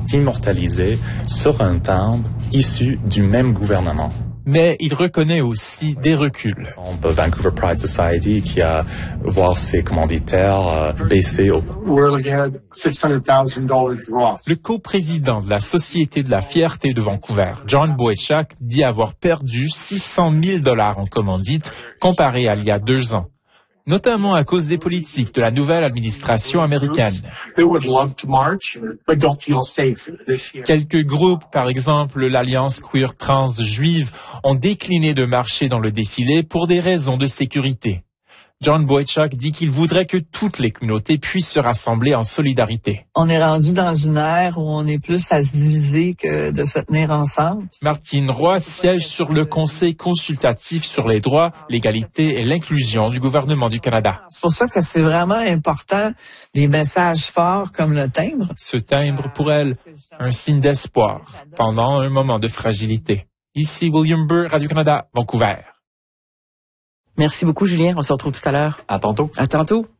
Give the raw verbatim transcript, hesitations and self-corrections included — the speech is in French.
immortalisés sur un timbre issu du même gouvernement. Mais il reconnaît aussi des reculs. Vancouver Pride Society qui a voir ses commanditaires euh, baisser au... Le coprésident de la Société de la fierté de Vancouver, John Boychuk, dit avoir perdu six cent mille dollars en commandites comparé à il y a deux ans, notamment à cause des politiques de la nouvelle administration américaine. Quelques groupes, par exemple l'Alliance queer trans juive, ont décliné de marcher dans le défilé pour des raisons de sécurité. John Boychuk dit qu'il voudrait que toutes les communautés puissent se rassembler en solidarité. On est rendu dans une ère où on est plus à se diviser que de se tenir ensemble. Martine Roy siège sur le Conseil consultatif sur les droits, l'égalité et l'inclusion du gouvernement du Canada. C'est pour ça que c'est vraiment important des messages forts comme le timbre. Ce timbre, pour elle, un signe d'espoir pendant un moment de fragilité. Ici William Burr, Radio-Canada, Vancouver. Merci beaucoup, Julien. On se retrouve tout à l'heure. À tantôt. À tantôt.